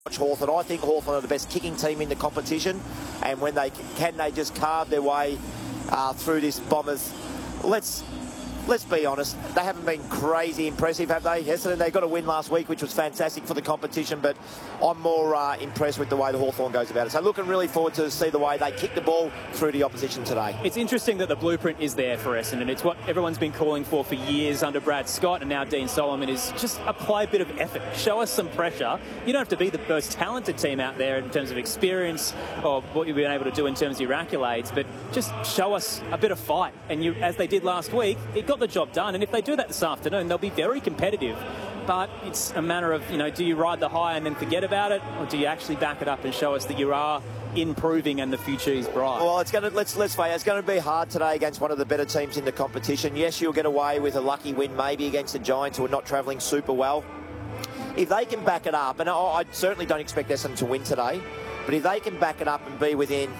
Hawthorn. I think Hawthorn are the best kicking team in the competition, and when they just carve their way through this Bombers. Let's be honest, they haven't been crazy impressive, have they? Essendon, they got a win last week, which was fantastic for the competition, but I'm more impressed with the way the Hawthorn goes about it. So looking really forward to see the way they kick the ball through the opposition today. It's interesting that the blueprint is there for Essendon. It's what everyone's been calling for years under Brad Scott and now Dean Solomon, is just apply a bit of effort. Show us some pressure. You don't have to be the most talented team out there in terms of experience or what you've been able to do in terms of your accolades, but just show us a bit of fight. And as they did last week, it got the job done. And if they do that this afternoon, they'll be very competitive. But it's a matter of, do you ride the high and then forget about it, or do you actually back it up and show us that you are improving and the future is bright? Well, it's going to let's face it, it's going to be hard today against one of the better teams in the competition. Yes, you'll get away with a lucky win maybe against the Giants, who are not travelling super well. If they can back it up, and I certainly don't expect Essendon to win today, but if they can back it up and be within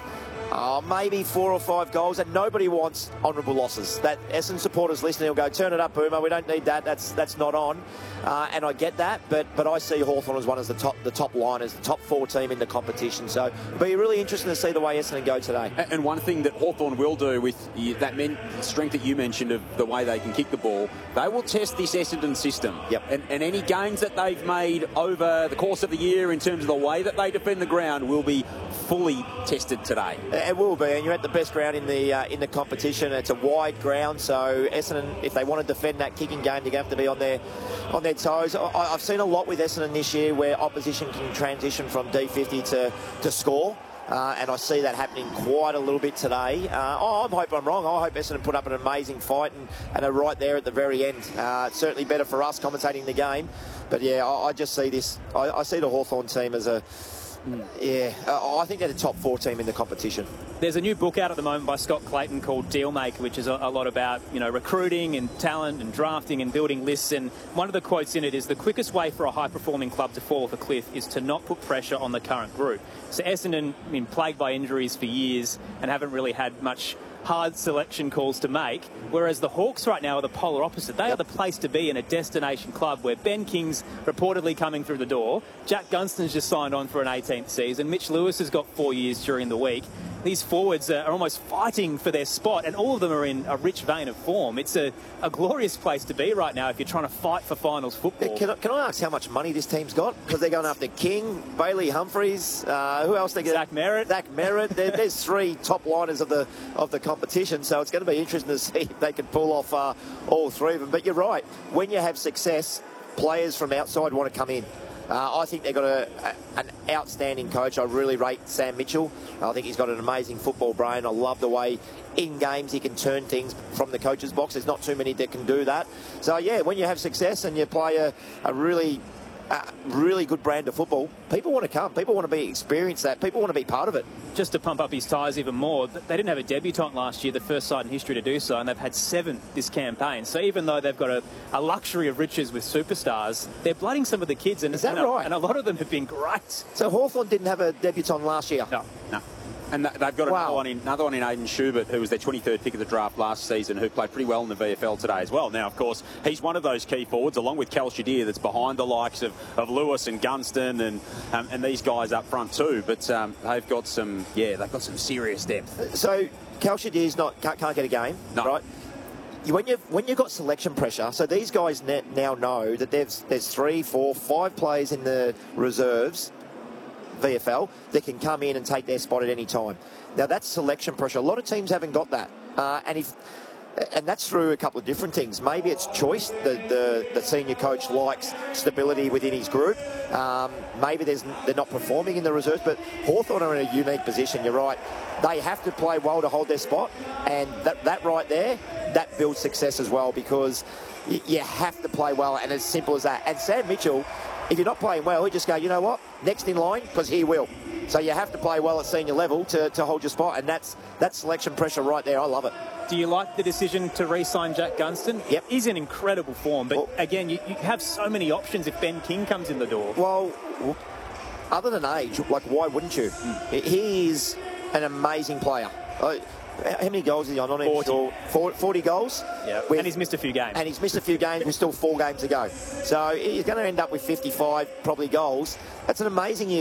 maybe 4 or 5 goals, and nobody wants honourable losses. That Essendon supporters listening will go, turn it up, Boomer, we don't need that, that's not on. And I get that, but I see Hawthorn as one of the top liners, the top 4 team in the competition. So it'll be really interesting to see the way Essendon go today. And one thing that Hawthorn will do with that strength that you mentioned of the way they can kick the ball, they will test this Essendon system. Yep. And any gains that they've made over the course of the year in terms of the way that they defend the ground will be fully tested today. It will be, and you're at the best ground in the competition. It's a wide ground, so Essendon, if they want to defend that kicking game, they're going to have to be on their toes. I've seen a lot with Essendon this year where opposition can transition from D50 to score. And I see that happening quite a little bit today. I hope I'm wrong. I hope Essendon put up an amazing fight and are right there at the very end. It's certainly better for us commentating the game. But yeah, I just see this. I see the Hawthorn team as a... Yeah, I think they're the top 4 team in the competition. There's a new book out at the moment by Scott Clayton called Dealmaker, which is a lot about recruiting and talent and drafting and building lists. And one of the quotes in it is, the quickest way for a high-performing club to fall off a cliff is to not put pressure on the current group. So Essendon have been plagued by injuries for years and haven't really had much hard selection calls to make, whereas the Hawks right now are the polar opposite. They are the place to be in a destination club where Ben King's reportedly coming through the door. Jack Gunston's just signed on for an 18th season. Mitch Lewis has got 4 years during the week. These forwards are almost fighting for their spot, and all of them are in a rich vein of form. It's a glorious place to be right now if you're trying to fight for finals football. Can I ask how much money this team's got? Because they're going after King, Bailey Humphries, who else they get? Zach Merritt. There's 3 top liners of the competition, so it's going to be interesting to see if they can pull off all 3 of them. But you're right. When you have success, players from outside want to come in. I think they've got an outstanding coach. I really rate Sam Mitchell. I think he's got an amazing football brain. I love the way in games he can turn things from the coach's box. There's not too many that can do that. So, yeah, when you have success and you play a really good brand of football, people want to come. People want to experience that. People want to be part of it. Just to pump up his tyres even more, they didn't have a debutant last year, the first side in history to do so, and they've had 7 this campaign. So even though they've got a luxury of riches with superstars, they're blooding some of the kids. And, is that right? And a lot of them have been great. So Hawthorn didn't have a debutant last year? No. And they've got another one in Aidan Schubert, who was their 23rd pick of the draft last season, who played pretty well in the VFL today as well. Now, of course, he's one of those key forwards, along with Cal Shadir, that's behind the likes of Lewis and Gunston and these guys up front too. But they've got some serious depth. So Cal Shadir's can't get a game, no. Right? When you've got selection pressure, so these guys now know that there's 3, 4, 5 players in the reserves, VFL, that can come in and take their spot at any time. Now that's selection pressure. A lot of teams haven't got that, and that's through a couple of different things. Maybe it's choice. The senior coach likes stability within his group. Maybe they're not performing in the reserves, but Hawthorn are in a unique position. You're right. They have to play well to hold their spot, and that right there, that builds success as well, because you have to play well, and as simple as that. And Sam Mitchell, if you're not playing well, you just go, you know what, next in line, because he will. So you have to play well at senior level to hold your spot, and that's selection pressure right there. I love it. Do you like the decision to re-sign Jack Gunston? Yep. He's in incredible form, but again, you have so many options if Ben King comes in the door. Well, other than age, why wouldn't you? He is an amazing player. How many goals is he on? I'm not even 40. sure. 40 goals? Yeah, and he's missed a few games. And he's missed a few games with still 4 games to go. So he's going to end up with 55 probably goals. That's an amazing year.